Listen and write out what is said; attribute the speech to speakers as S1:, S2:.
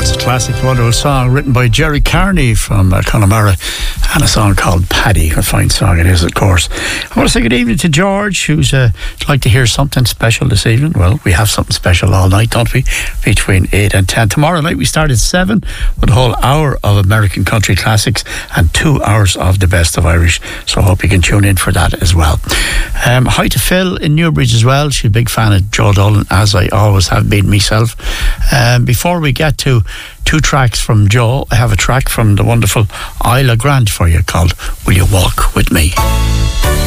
S1: It's a classic, wonderful song written by Jerry Carney from Connemara, and a song called Paddy. A fine song it is, of course. I want to say good evening to George, who's like to hear something special this evening. Well, we have something special all night, don't we? Between 8 and 10. Tomorrow night we start at 7 with a whole hour of American country classics and 2 hours of the best of Irish. So I hope you can tune in for that as well. Hi to Phil in Newbridge as well. She's a big fan of Joe Dolan, as I always have been myself. Before we get to 2 tracks from Joe, I have a track from the wonderful Isla Grant for you called Will You Walk With Me?